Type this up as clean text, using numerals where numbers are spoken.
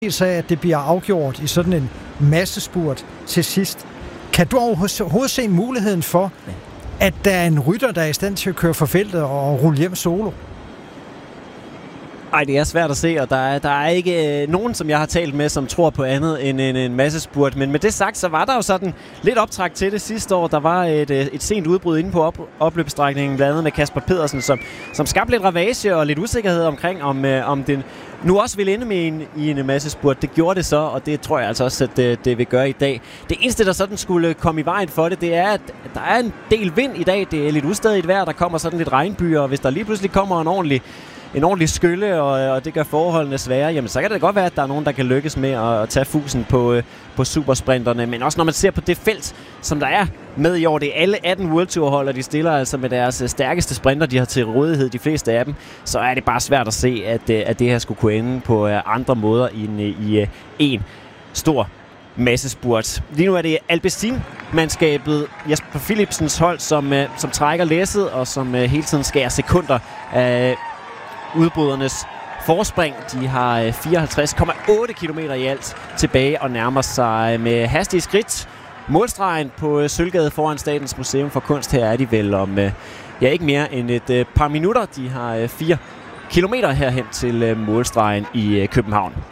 af, at det bliver afgjort i sådan en massespurt til sidst. Kan du overhovedet se muligheden for, at der er en rytter, der er i stand til at køre for feltet og rulle hjem solo? Ej, det er svært at se, og der er ikke nogen, som jeg har talt med, som tror på andet end en massespurt. Men med det sagt, så var der jo sådan lidt optræk til det sidste år. Der var et sent udbrud inde på opløbsstrækningen, blandt andet med Kasper Pedersen, som skabte lidt ravage og lidt usikkerhed omkring, om den nu også ville ende med i en massespurt. Det gjorde det så, og det tror jeg altså også, at det vil gøre i dag. Det eneste, der sådan skulle komme i vejen for det, det er, at der er en del vind i dag. Det er lidt ustadigt vejr, der kommer sådan lidt regnbyer, og hvis der lige pludselig kommer en ordentlig skylle, og det gør forholdene svære, jamen så kan det godt være, at der er nogen, der kan lykkes med at tage fusen på supersprinterne. Men også når man ser på det felt, som der er med i år, det er alle 18 World Tour hold, og de stiller altså med deres stærkeste sprinter, de har til rådighed, de fleste af dem, så er det bare svært at se, at det her skulle kunne ende på andre måder end i en stor massespurt. Lige nu er det Alpecin-mandskabet, Jesper Philipsens hold, som trækker læsset, og som hele tiden skærer sekunder af udbrydernes forspring. De har 54,8 km i alt tilbage og nærmer sig med hastige skridt målstregen på Sølvgade foran Statens Museum for Kunst. Her er de vel om ikke mere end et par minutter. De har 4 kilometer herhen til målstregen i København.